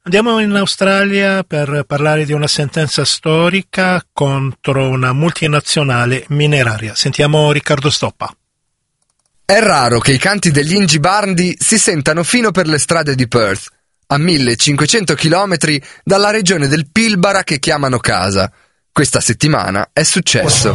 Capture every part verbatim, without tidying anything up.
Andiamo in Australia per parlare di una sentenza storica contro una multinazionale mineraria. Sentiamo Riccardo Stoppa. È raro che i canti degli Yindjibarndi si sentano fino per le strade di Perth, a millecinquecento chilometri dalla regione del Pilbara che chiamano casa. Questa settimana è successo.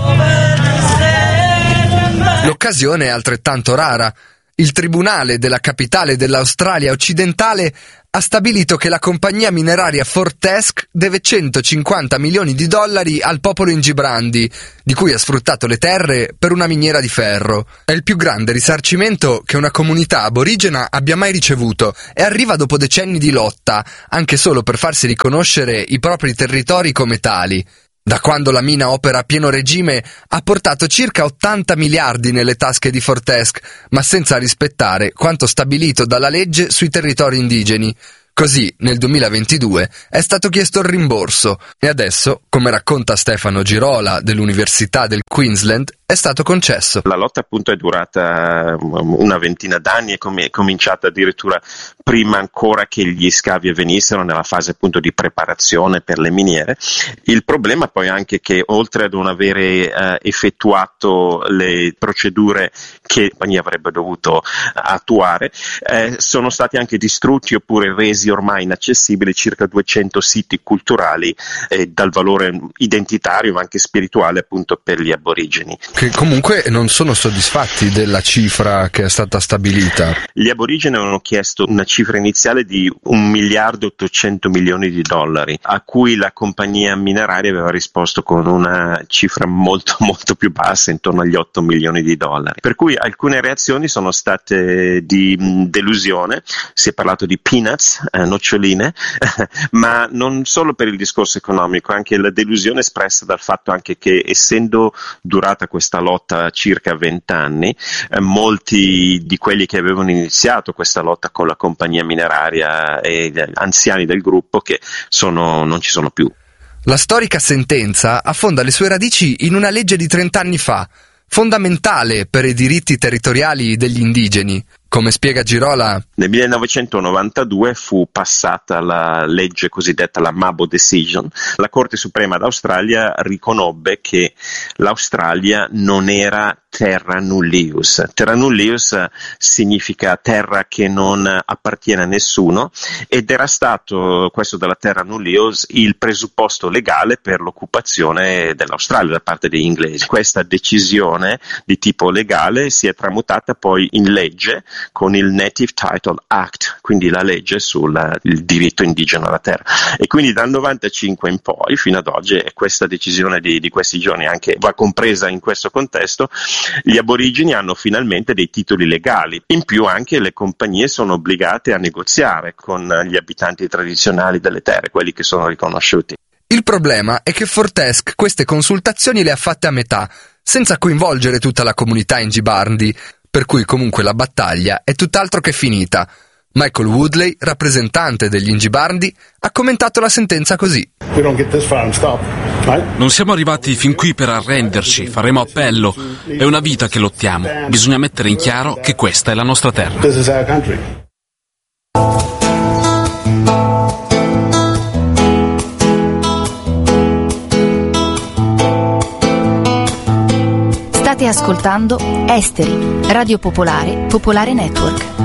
L'occasione è altrettanto rara. Il tribunale della capitale dell'Australia occidentale ha stabilito che la compagnia mineraria Fortescue deve centocinquanta milioni di dollari al popolo Yindjibarndi, di cui ha sfruttato le terre per una miniera di ferro. È il più grande risarcimento che una comunità aborigena abbia mai ricevuto e arriva dopo decenni di lotta, anche solo per farsi riconoscere i propri territori come tali. Da quando la mina opera a pieno regime ha portato circa ottanta miliardi nelle tasche di Fortescue, ma senza rispettare quanto stabilito dalla legge sui territori indigeni. Così, nel duemilaventidue, è stato chiesto il rimborso e adesso, come racconta Stefano Girola dell'Università del Queensland, è stato concesso. La lotta appunto è durata una ventina d'anni e com- è cominciata addirittura prima ancora che gli scavi avvenissero, nella fase appunto di preparazione per le miniere. Il problema poi anche che oltre ad non avere eh, effettuato le procedure che la compagnia avrebbe dovuto attuare, eh, sono stati anche distrutti oppure resi ormai inaccessibili circa duecento siti culturali eh, dal valore identitario ma anche spirituale appunto per gli aborigeni. Che comunque non sono soddisfatti della cifra che è stata stabilita. Gli aborigeni avevano chiesto una cifra iniziale di un miliardo e ottocento milioni di dollari, a cui la compagnia mineraria aveva risposto con una cifra molto molto più bassa, intorno agli otto milioni di dollari. Per cui alcune reazioni sono state di delusione, si è parlato di peanuts, eh, noccioline, ma non solo per il discorso economico, anche la delusione espressa dal fatto anche che essendo durata questa lotta circa vent'anni, eh, molti di quelli che avevano iniziato questa lotta con la compagnia mineraria e gli anziani del gruppo che sono, non ci sono più. La storica sentenza affonda le sue radici in una legge di trent'anni fa, fondamentale per i diritti territoriali degli indigeni. Come spiega Girola, nel millenovecentonovantadue fu passata la legge cosiddetta la Mabo Decision. La Corte Suprema d'Australia riconobbe che l'Australia non era terra nullius. Terra nullius significa terra che non appartiene a nessuno ed era stato, questo della terra nullius, il presupposto legale per l'occupazione dell'Australia da parte degli inglesi. Questa decisione di tipo legale si è tramutata poi in legge con il Native Title Act, quindi la legge sul il diritto indigeno alla terra. E quindi dal novantacinque in poi, fino ad oggi, e questa decisione di, di questi giorni anche va compresa in questo contesto, gli aborigeni hanno finalmente dei titoli legali. In più anche le compagnie sono obbligate a negoziare con gli abitanti tradizionali delle terre, quelli che sono riconosciuti. Il problema è che Fortescue queste consultazioni le ha fatte a metà, senza coinvolgere tutta la comunità Yindjibarndi, per cui comunque la battaglia è tutt'altro che finita. Michael Woodley, rappresentante degli Yindjibarndi, ha commentato la sentenza così. Non siamo arrivati fin qui per arrenderci, faremo appello. È una vita che lottiamo. Bisogna mettere in chiaro che questa è la nostra terra. State ascoltando Esteri, Radio Popolare, Popolare Network.